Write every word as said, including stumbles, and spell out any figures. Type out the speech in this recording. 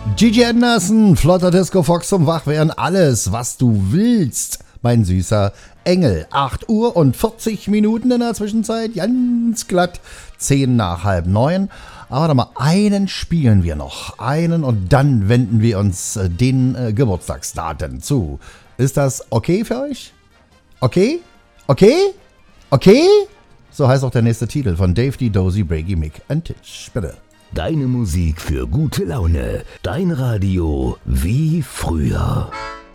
Gigi Anderson, flotter Disco Fox zum Wachwerden, alles, was du willst, mein süßer Engel. acht Uhr und vierzig Minuten in der Zwischenzeit, ganz glatt, zehn nach halb neun. Aber warte mal, einen spielen wir noch, einen und dann wenden wir uns äh, den äh, Geburtstagsdaten zu. Ist das okay für euch? Okay? Okay? Okay? So heißt auch der nächste Titel von Dave D. Dozy, Brady, Mick and Titch. Bitte. Deine Musik für gute Laune. Dein Radio wie früher.